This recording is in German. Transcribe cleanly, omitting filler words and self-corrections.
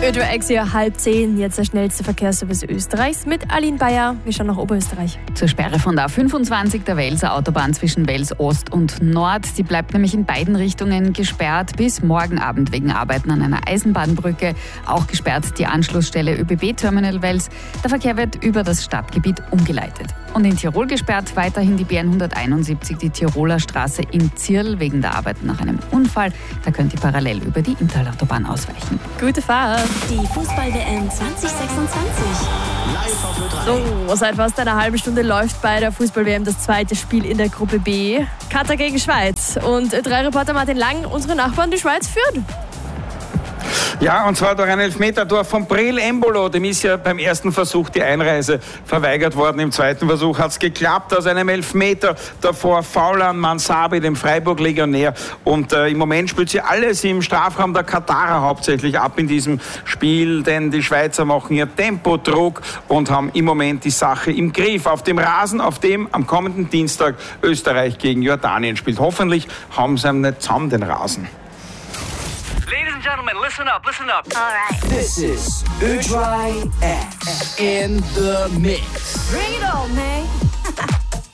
Ö-Dreieck hier 9:30. Jetzt der schnellste Verkehrsservice Österreichs mit Aline Bayer. Wir schauen nach Oberösterreich. Zur Sperre von der A25 der Welser Autobahn zwischen Wels Ost und Nord. Die bleibt nämlich in beiden Richtungen gesperrt bis morgen Abend wegen Arbeiten an einer Eisenbahnbrücke. Auch gesperrt die Anschlussstelle ÖBB-Terminal Wels. Der Verkehr wird über das Stadtgebiet umgeleitet. Und in Tirol gesperrt weiterhin die BN 171, die Tiroler Straße in Zirl wegen der Arbeiten nach einem Unfall. Da könnt ihr parallel über die Intalautobahn ausweichen. Gute Fahrt. Die Fußball-WM 2026. Live auf Ö3. So, seit fast einer halben Stunde läuft bei der Fußball-WM das zweite Spiel in der Gruppe B. Katar gegen Schweiz. Und Ö3-Reporter Martin Lang, unsere Nachbarn, die Schweiz, führen. Ja, und zwar durch ein Elfmetertor von Breel Embolo. Dem ist ja beim ersten Versuch die Einreise verweigert worden. Im zweiten Versuch hat es geklappt aus einem Elfmeter. Davor Foul an Mansabi, dem Freiburg-Legionär. Und im Moment spielt sie alles im Strafraum der Katarer hauptsächlich ab in diesem Spiel. Denn die Schweizer machen ihr Tempodruck und haben im Moment die Sache im Griff. Auf dem Rasen, auf dem am kommenden Dienstag Österreich gegen Jordanien spielt. Hoffentlich haben sie nicht zusammen den Rasen. Ladies and gentlemen, listen up, listen up. All right. This is Ö3X in the mix. Bring it on, man.